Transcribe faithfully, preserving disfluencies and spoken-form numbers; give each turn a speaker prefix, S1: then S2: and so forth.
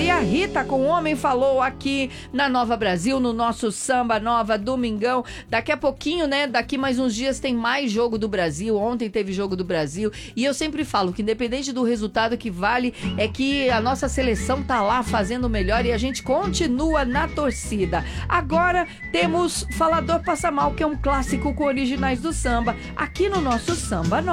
S1: Maria Rita com O Homem Falou aqui na Nova Brasil, no nosso Samba Nova Domingão. Daqui a pouquinho, né? Daqui mais uns dias tem mais jogo do Brasil. Ontem teve jogo do Brasil. E eu sempre falo que independente do resultado, que vale é que a nossa seleção tá lá fazendo o melhor e a gente continua na torcida. Agora temos Falador Passa Mal, que é um clássico com originais do samba, aqui no nosso Samba Nova.